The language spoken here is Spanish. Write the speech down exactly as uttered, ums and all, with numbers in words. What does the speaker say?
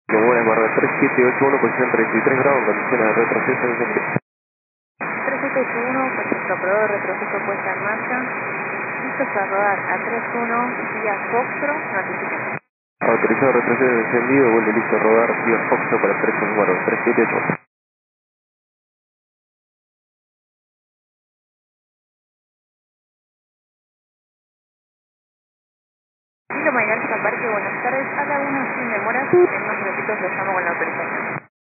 Buenas, Barra tres siete ocho uno, posición treinta y tres grados, condiciones de retroceso en centro. tres siete ocho uno, nuestro operador de retroceso puesta en marcha. Listos a rodar a tres uno, vía Foxtro, notificación. Autorizado retroceso encendido, vuelve listo a rodar, vía Foxo para tres uno, bueno, tres siete ocho uno. Kilo Maynard, Parque, buenas tardes. A la una sin demoras, en unos minutitos lo llamo con la autorización.